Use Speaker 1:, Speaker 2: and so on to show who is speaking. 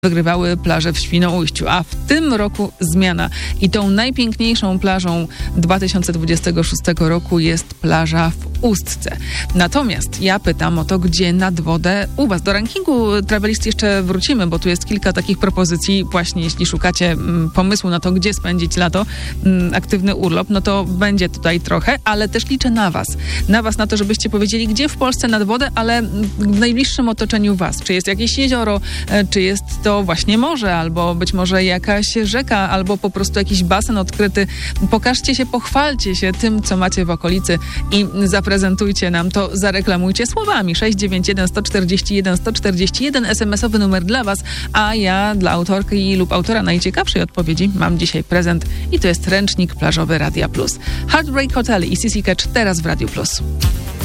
Speaker 1: wygrywały plaże w Świnoujściu, a w tym roku zmiana. I tą najpiękniejszą plażą 2026 roku jest plaża w Ustce. Natomiast ja pytam o to, gdzie nad wodę u was. Do rankingu Travelist jeszcze wrócimy, bo tu jest kilka takich propozycji. Właśnie jeśli szukacie pomysłu na to, gdzie spędzić lato, aktywny urlop, no to będzie tutaj trochę, ale też liczę na was. Na to, żebyście powiedzieli, gdzie w Polsce nad wodę, ale w najbliższym otoczeniu was. Czy jest jakieś jezioro, czy jest to właśnie morze, albo być może jakaś rzeka, albo po prostu jakiś basen odkryty. Pokażcie się, pochwalcie się tym, co macie w okolicy i zaprezentujcie nam to, zareklamujcie słowami. 691 141 141 SMS-owy numer dla was, a ja dla autorki lub autora najciekawszej odpowiedzi mam dzisiaj prezent i to jest ręcznik plażowy Radia Plus. Heartbreak Hotel i CC Catch teraz w Radiu Plus.